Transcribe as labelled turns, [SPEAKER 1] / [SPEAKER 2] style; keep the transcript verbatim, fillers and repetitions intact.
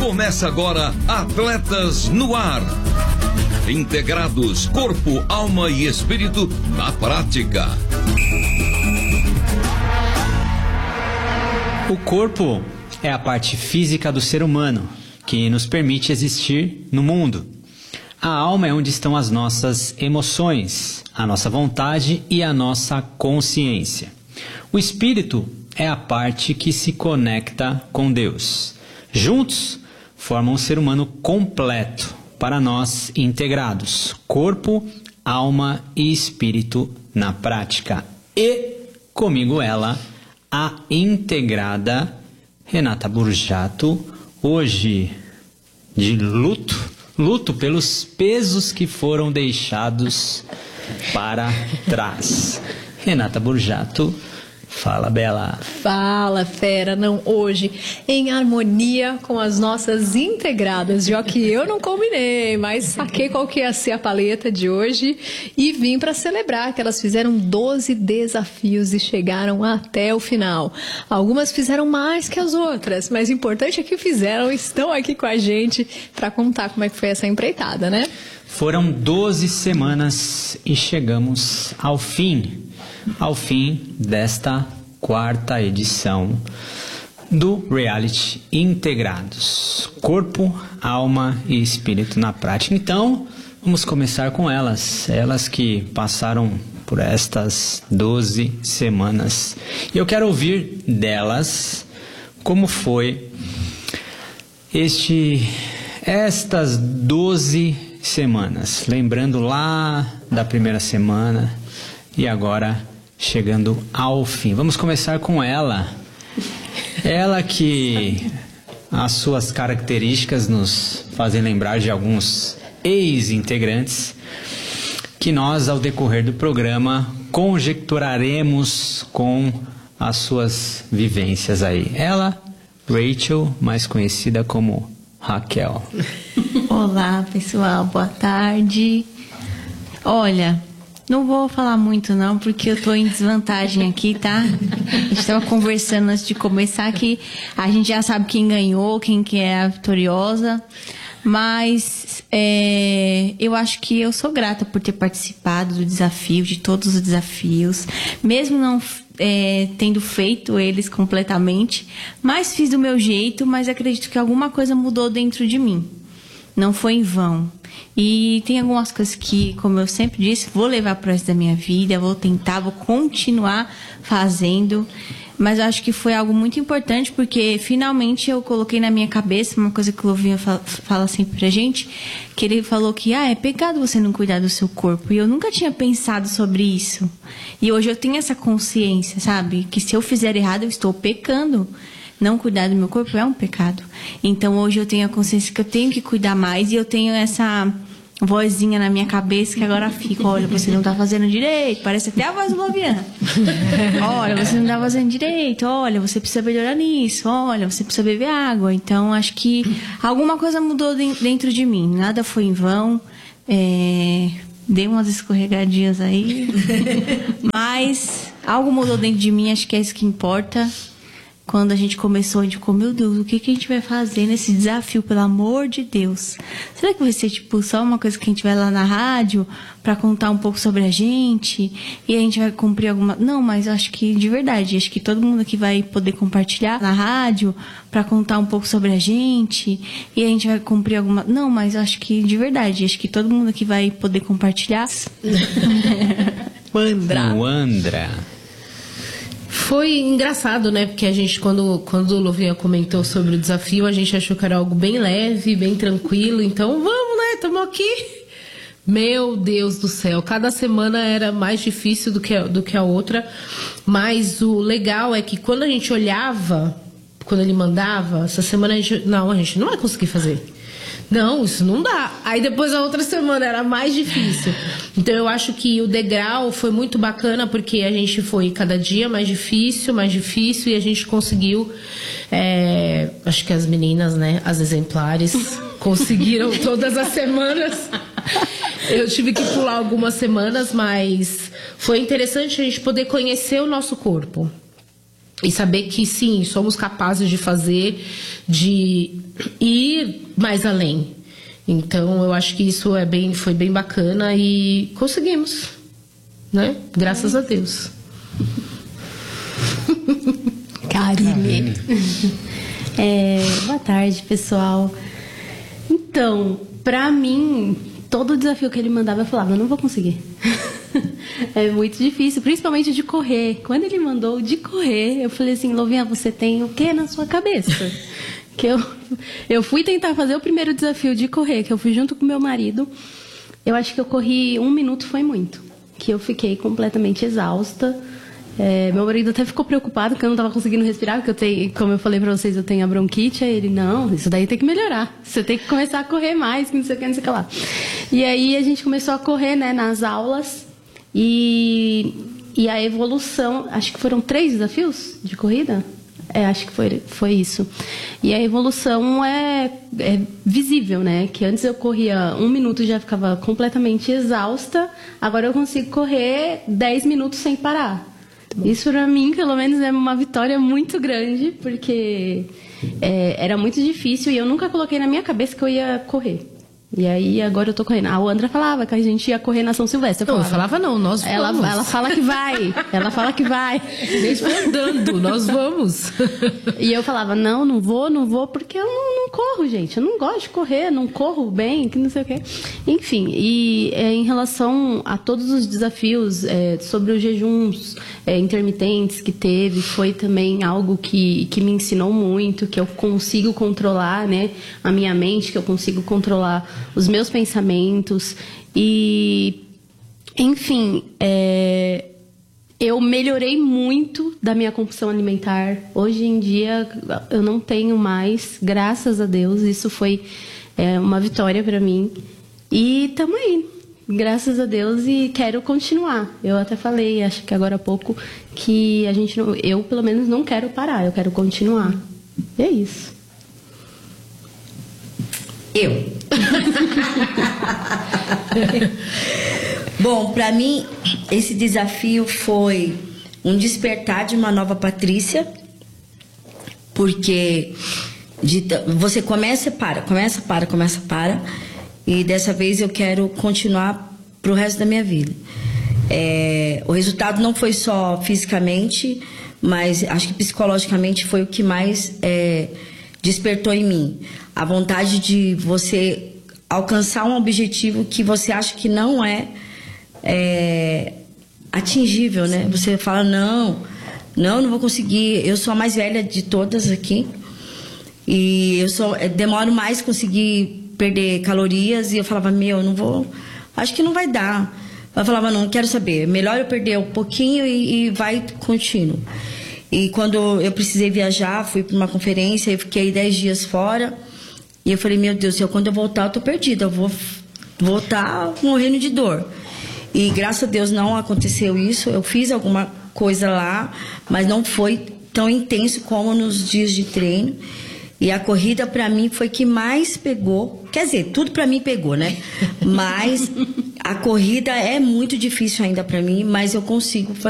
[SPEAKER 1] Começa agora Atletas no Ar. Integrados, corpo, alma e espírito na prática.
[SPEAKER 2] O corpo é a parte física do ser humano que nos permite existir no mundo. A alma é onde estão as nossas emoções, a nossa vontade e a nossa consciência. O espírito é a parte que se conecta com Deus. Juntos, formam um ser humano completo, para nós integrados, corpo, alma e espírito na prática. E comigo ela, a integrada Renata Burjato, hoje de luto, luto pelos pesos que foram deixados para trás. Renata Burjato, fala, Bela.
[SPEAKER 3] Fala, fera. Não, hoje, em harmonia com as nossas integradas, já que eu não combinei, mas saquei qual que ia ser a paleta de hoje e vim para celebrar que elas fizeram doze desafios e chegaram até o final. Algumas fizeram mais que as outras, mas o importante é que fizeram, estão aqui com a gente para contar como é que foi essa empreitada, né?
[SPEAKER 2] Foram doze semanas e chegamos ao fim. Ao fim desta quarta edição do Reality Integrados, corpo, alma e espírito na prática. Então, vamos começar com elas, elas que passaram por estas doze semanas. E eu quero ouvir delas como foi este, estas doze semanas, lembrando lá da primeira semana e agora chegando ao fim. Vamos começar com ela. Ela que as suas características nos fazem lembrar de alguns ex-integrantes que nós, ao decorrer do programa, conjecturaremos com as suas vivências aí. Ela, Rachel, mais conhecida como Raquel.
[SPEAKER 4] Olá, pessoal. Boa tarde. Olha, não vou falar muito não, porque eu tô em desvantagem aqui, tá? A gente tava conversando antes de começar que a gente já sabe quem ganhou, quem que é a vitoriosa. Mas é, eu acho que eu sou grata por ter participado do desafio, de todos os desafios. Mesmo não é, tendo feito eles completamente. Mas fiz do meu jeito, mas acredito que alguma coisa mudou dentro de mim. Não foi em vão. E tem algumas coisas que, como eu sempre disse, vou levar para o resto da minha vida, vou tentar, vou continuar fazendo. Mas eu acho que foi algo muito importante, porque finalmente eu coloquei na minha cabeça uma coisa que o Louvinho fala, fala sempre pra gente, que ele falou que ah, é pecado você não cuidar do seu corpo. E eu nunca tinha pensado sobre isso. E hoje eu tenho essa consciência, sabe? Que se eu fizer errado, eu estou pecando. Não cuidar do meu corpo é um pecado. Então hoje eu tenho a consciência que eu tenho que cuidar mais e eu tenho essa vozinha na minha cabeça que agora fica, olha, você não tá fazendo direito, parece até a voz do Lovian. Olha, você não tá fazendo direito, olha, você precisa melhorar nisso, olha, você precisa beber água. Então acho que alguma coisa mudou dentro de mim, nada foi em vão. É... Dei umas escorregadinhas aí, mas algo mudou dentro de mim, acho que é isso que importa. Quando a gente começou, a gente ficou, meu Deus, o que, que a gente vai fazer nesse desafio, pelo amor de Deus? Será que vai ser, tipo, só uma coisa que a gente vai lá na rádio pra contar um pouco sobre a gente? E a gente vai cumprir alguma... Não, mas eu acho que, de verdade, acho que todo mundo aqui vai poder compartilhar na rádio pra contar um pouco sobre a gente. E a gente vai cumprir alguma... Não, mas eu acho que, de verdade, acho que todo mundo aqui vai poder compartilhar.
[SPEAKER 3] Mandra.
[SPEAKER 2] Wandra.
[SPEAKER 5] Foi engraçado, né? Porque a gente, quando, quando o Louvinha comentou sobre o desafio, a gente achou que era algo bem leve, bem tranquilo. Então, vamos, né? Estamos aqui. Meu Deus do céu. Cada semana era mais difícil do que, do que a outra. Mas o legal é que quando a gente olhava, quando ele mandava, essa semana a gente... Não, a gente não vai conseguir fazer. Não, isso não dá. Aí depois a outra semana era mais difícil. Então eu acho que o degrau foi muito bacana, porque a gente foi cada dia mais difícil, mais difícil, e a gente conseguiu. É, acho que as meninas, né, as exemplares, conseguiram todas as semanas. Eu tive que pular algumas semanas, mas foi interessante a gente poder conhecer o nosso corpo. E saber que sim, somos capazes de fazer, de ir mais além. Então eu acho que isso é bem, foi bem bacana e conseguimos, né? Graças a Deus.
[SPEAKER 3] Karine.
[SPEAKER 6] É, boa tarde, pessoal. Então, pra mim, todo desafio que ele mandava, eu falava, eu não vou conseguir. É muito difícil, principalmente de correr. Quando ele mandou de correr, eu falei assim, Louvinha, você tem o que na sua cabeça? Que eu, eu fui tentar fazer o primeiro desafio de correr, que eu fui junto com meu marido. Eu acho que eu corri um minuto, foi muito. Que eu fiquei completamente exausta. É, meu marido até ficou preocupado que eu não estava conseguindo respirar, porque eu tenho, como eu falei pra vocês, eu tenho a bronquite. Aí ele, não, isso daí tem que melhorar. Você tem que começar a correr mais, que não sei o que, não sei o que lá. E aí a gente começou a correr, né, nas aulas. E, e a evolução, acho que foram três desafios de corrida? É, acho que foi, foi isso. E a evolução é, é visível, né? Que antes eu corria um minuto e já ficava completamente exausta. Agora eu consigo correr dez minutos sem parar. Isso para mim, pelo menos, é uma vitória muito grande, porque é, era muito difícil e eu nunca coloquei na minha cabeça que eu ia correr. E aí, agora eu tô correndo. A Andra falava que a gente ia correr na São Silvestre. Eu
[SPEAKER 5] não,
[SPEAKER 6] falava,
[SPEAKER 5] eu falava não, nós vamos.
[SPEAKER 6] Ela, ela fala que vai. Ela fala que vai.
[SPEAKER 5] Mesmo andando, nós vamos.
[SPEAKER 6] E eu falava, não, não vou, não vou, porque eu não, não corro, gente. Eu não gosto de correr, não corro bem, que não sei o quê. Enfim, e é, em relação a todos os desafios é, sobre os jejuns é, intermitentes que teve, foi também algo que, que me ensinou muito, que eu consigo controlar, né, a minha mente, que eu consigo controlar os meus pensamentos e, enfim, é, eu melhorei muito da minha compulsão alimentar. Hoje em dia eu não tenho mais, graças a Deus. Isso foi é, uma vitória para mim e estamos aí, graças a Deus, e quero continuar. Eu até falei, acho que agora há pouco, que a gente não, eu pelo menos não quero parar, eu quero continuar. E é isso.
[SPEAKER 7] Eu. Bom, para mim, esse desafio foi um despertar de uma nova Patrícia, porque de, você começa e para, começa, para, começa, para, e dessa vez eu quero continuar pro resto da minha vida. É, o resultado não foi só fisicamente, mas acho que psicologicamente foi o que mais é, despertou em mim. A vontade de você alcançar um objetivo que você acha que não é, é atingível, né? Você fala, não, não, não vou conseguir. Eu sou a mais velha de todas aqui. E eu sou, demoro mais conseguir perder calorias. E eu falava, meu, não vou, acho que não vai dar. Eu falava, não, quero saber. Melhor eu perder um pouquinho e, e vai contínuo. E quando eu precisei viajar, fui para uma conferência e fiquei dez dias fora. E eu falei, meu Deus do céu, quando eu voltar eu tô perdida, eu vou voltar morrendo de dor. E graças a Deus não aconteceu isso, eu fiz alguma coisa lá, mas não foi tão intenso como nos dias de treino. E a corrida para mim foi que mais pegou, quer dizer, tudo para mim pegou, né? Mas a corrida é muito difícil ainda para mim, mas eu consigo fazer.